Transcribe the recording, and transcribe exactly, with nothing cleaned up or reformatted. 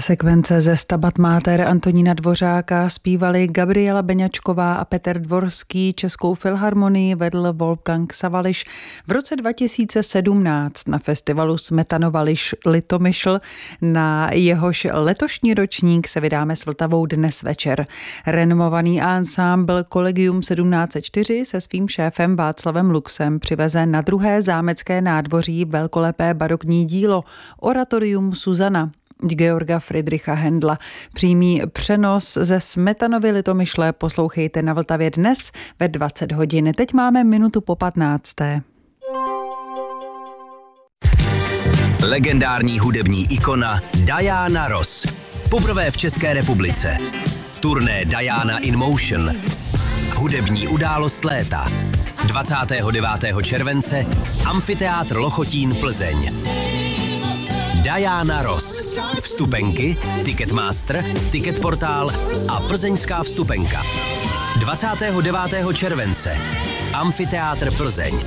Sekvence ze Stabat Mater Antonína Dvořáka zpívali Gabriela Beňačková a Petr Dvorský, Českou filharmonii vedl Wolfgang Savališ v roce dva tisíce sedmnáct na festivalu Smetanova Litomyšl. Na jehož letošní ročník se vydáme s Vltavou dnes večer. Renomovaný ansámbl Collegium sedmnáct set čtyři se svým šéfem Václavem Luxem přiveze na druhé zámecké nádvoří velkolepé barokní dílo Oratorium Susana Georga Friedricha Händla. Přímý přenos ze Smetanovy Litomyšle poslouchejte na Vltavě dnes ve dvacet hodin. Teď máme minutu po patnácté. Legendární hudební ikona Diana Ross. Poprvé v České republice. Turné Diana in Motion. Hudební událost léta. dvacátého devátého července Amfiteátr Lochotín, Plzeň. Diana Ross. Vstupenky, Ticketmaster, Ticketportál a plzeňská vstupenka. dvacátého devátého července Amfiteátr Plzeň.